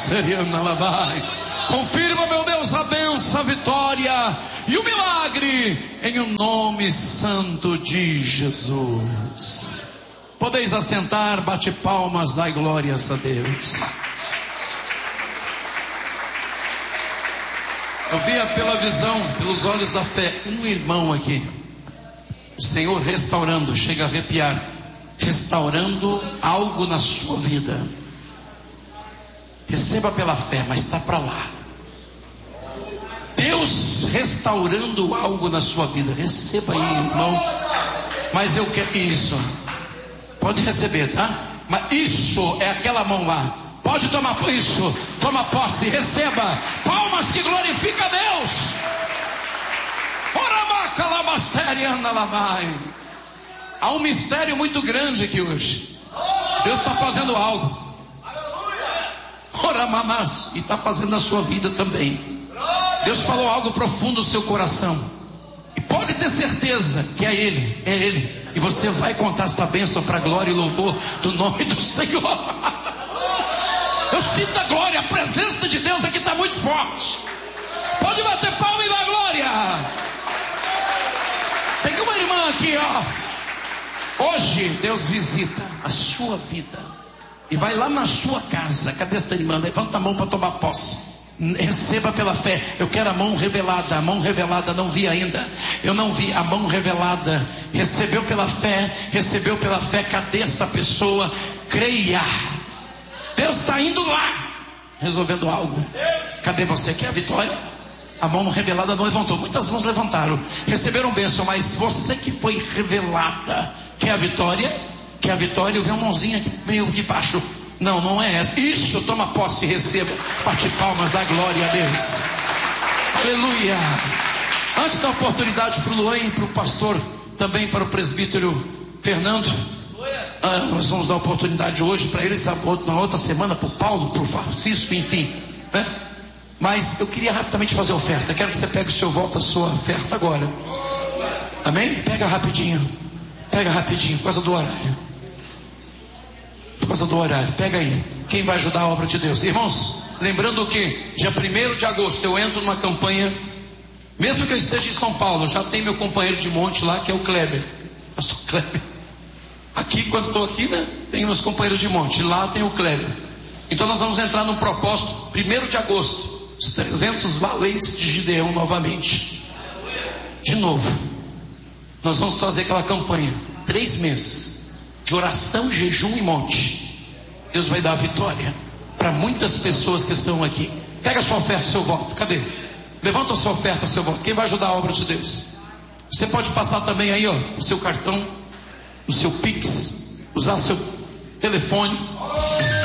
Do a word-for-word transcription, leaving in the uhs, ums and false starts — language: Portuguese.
Confirma, meu Deus, a bênção, a vitória e o milagre em o nome santo de Jesus. Podeis assentar, bate palmas, dai glórias a Deus. Eu via pela visão, pelos olhos da fé, um irmão aqui, o Senhor restaurando, chega a arrepiar, restaurando algo na sua vida. Receba pela fé, mas está para lá. Deus restaurando algo na sua vida. Receba aí, irmão. Mas eu quero isso. Pode receber, tá? Mas isso é aquela mão lá. Pode tomar isso. Toma posse, receba. Palmas que glorifica a Deus. Há um mistério muito grande aqui hoje. Deus está fazendo algo. E está fazendo na sua vida também. Deus falou algo profundo no seu coração. E pode ter certeza que é Ele, é Ele. E você vai contar esta bênção para a glória e louvor do nome do Senhor. Eu sinto a glória, a presença de Deus aqui está muito forte. Pode bater palma e dar glória. Tem uma irmã aqui, ó. Hoje Deus visita a sua vida. E vai lá na sua casa. Cadê esta irmã? Levanta a mão para tomar posse. Receba pela fé. Eu quero a mão revelada. A mão revelada, não vi ainda. Eu não vi a mão revelada. Recebeu pela fé. Recebeu pela fé. Cadê essa pessoa? Creia. Deus está indo lá, resolvendo algo. Cadê você? Quer a vitória? A mão revelada não levantou. Muitas mãos levantaram. Receberam bênção. Mas você que foi revelada, quer a vitória? Que a vitória, eu vi uma mãozinha aqui meio de baixo. Não, não é essa. Isso, toma posse e receba. Bate palmas, dá glória a Deus. Aleluia. Antes da oportunidade para o Luan e para o pastor, também para o presbítero Fernando, ah, nós vamos dar oportunidade hoje para eles, na outra semana para o Paulo, para o Francisco, enfim, né? Mas eu queria rapidamente fazer oferta. Quero que você pegue o seu voto, a sua oferta agora. Amém? Pega rapidinho. Pega rapidinho, por causa do horário. Por causa do horário, pega aí. Quem vai ajudar a obra de Deus? Irmãos, lembrando que dia primeiro de agosto eu entro numa campanha. Mesmo que eu esteja em São Paulo, já tem meu companheiro de monte lá, que é o Kleber. Pastor Kleber. Aqui, quando estou aqui, né, tem meus companheiros de monte. Lá tem o Kleber. Então nós vamos entrar num propósito, primeiro de agosto. Os trezentos valentes de Gideão novamente. De novo. Nós vamos fazer aquela campanha, três meses, de oração, jejum e monte. Deus vai dar a vitória para muitas pessoas que estão aqui. Pega a sua oferta, seu voto, cadê? Levanta a sua oferta, seu voto. Quem vai ajudar a obra de Deus? Você pode passar também aí, ó, o seu cartão, o seu Pix, usar seu telefone.